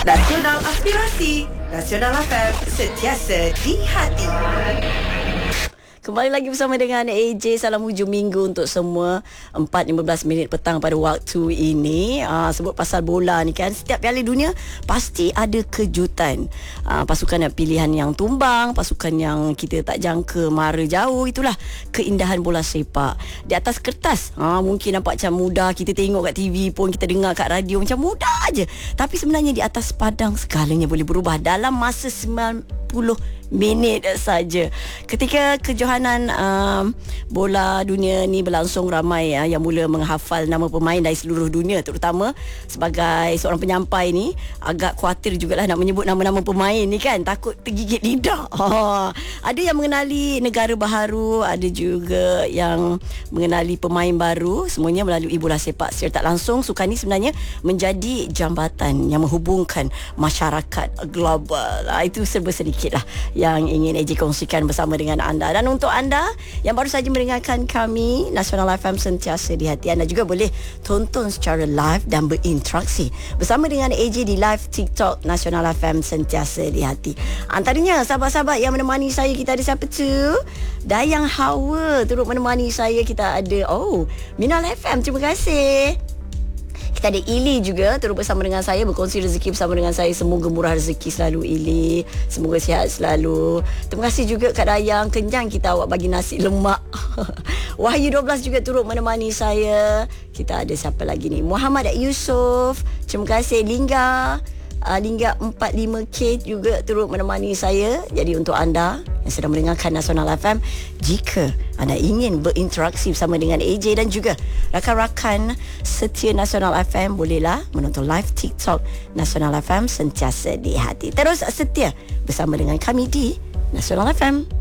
Nasional Aspirasi Nasional FM, sentiasa di hati. Kembali lagi bersama dengan AJ. Salam hujung minggu untuk semua. 4.15 petang pada waktu ini. Sebut pasal bola ni kan, setiap Piala Dunia pasti ada kejutan. Pasukan pilihan yang tumbang, pasukan yang kita tak jangka mara jauh. Itulah keindahan bola sepak. Di atas kertas mungkin nampak macam mudah, kita tengok kat TV pun, kita dengar kat radio macam mudah aje. Tapi sebenarnya di atas padang segalanya boleh berubah dalam masa 90 minit saja. Ketika kejohanan bola dunia ni berlangsung, ramai yang mula menghafal nama pemain dari seluruh dunia. Terutama sebagai seorang penyampai ni, agak khawatir jugalah nak menyebut nama-nama pemain ni kan, takut tergigit lidah. Ada yang mengenali negara baharu, ada juga yang mengenali pemain baru. Semuanya melalui bola sepak secara tak langsung. Sukan ni sebenarnya menjadi jambatan yang menghubungkan masyarakat global. Itu serba sedikit lah yang ingin AJ kongsikan bersama dengan anda. Dan untuk anda yang baru saja mendengarkan kami, Nasional FM sentiasa di hati, anda juga boleh tonton secara live dan berinteraksi bersama dengan AJ di live TikTok Nasional FM sentiasa di hati. Antaranya sahabat-sahabat yang menemani saya, kita ada siapa tu? Dayang Hawa turut menemani saya. Kita ada Minal FM, terima kasih. Kita ada Ili juga turut bersama dengan saya, berkongsi rezeki bersama dengan saya. Semoga murah rezeki selalu Ili, semoga sihat selalu. Terima kasih juga Kak Dayang, kenyang kita awak bagi nasi lemak. Wahyu 12 juga turut menemani saya. Kita ada siapa lagi ni? Muhammad Yusof, terima kasih. Lingga 45K juga turut menemani saya. Jadi untuk anda yang sedang mendengarkan Nasional FM, jika anda ingin berinteraksi bersama dengan AJ dan juga rakan-rakan setia Nasional FM, bolehlah menonton live TikTok Nasional FM sentiasa di hati. Terus setia bersama dengan kami di Nasional FM.